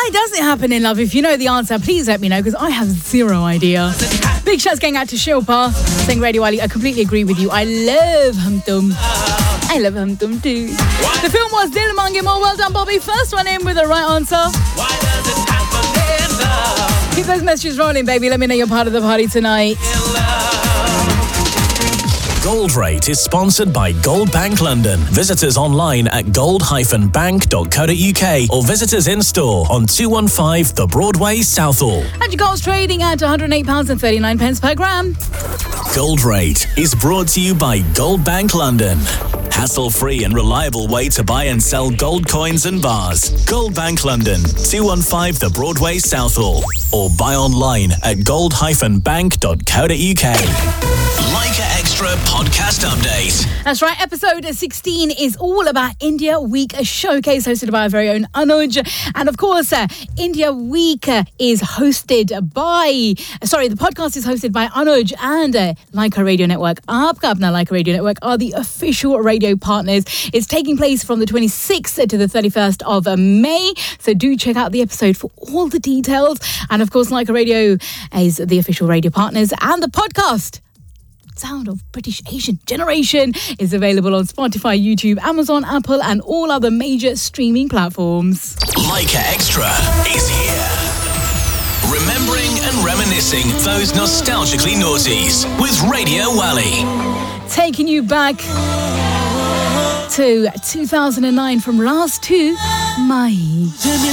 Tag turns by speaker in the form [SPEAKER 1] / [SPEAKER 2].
[SPEAKER 1] Why does it happen in love? If you know the answer, please let me know, because I have zero idea. Big shouts going out to Shilpa, saying Radio Ali, I completely agree with you. I love Hum Tum. I love Hum Tum too. The film was Dil Mange Mo. Well done, Bobby. First one in with the right answer. Why does it happen in love? Keep those messages rolling, baby. Let me know you're part of the party tonight.
[SPEAKER 2] Gold Rate is sponsored by Gold Bank London. Visit us online at gold-bank.co.uk or visit us in store on 215 The Broadway, Southall.
[SPEAKER 1] And your gold's trading at £108.39 per gram.
[SPEAKER 2] Gold Rate is brought to you by Gold Bank London. Hassle-free and reliable way to buy and sell gold coins and bars. Gold Bank London, 215 The Broadway, Southall. Or buy online at gold-bank.co.uk. Leica Extra podcast update.
[SPEAKER 1] That's right, episode 16 is all about India Week, a showcase hosted by our very own Anuj. And of course, India Week is hosted by, the podcast is hosted by Anuj and Leica Radio Network. Aapka Apna Leica Radio Network are the official radio partners. It's taking place from the 26th to the 31st of May. So do check out the episode for all the details. And of course, Leica Radio is the official radio partners, and the podcast Sound of British Asian Generation is available on Spotify, YouTube, Amazon, Apple, and all other major streaming platforms.
[SPEAKER 2] Leica Extra is here. Remembering and reminiscing those nostalgically noughties with Radio Wally.
[SPEAKER 1] Taking you back to 2009 from Last to Mahi.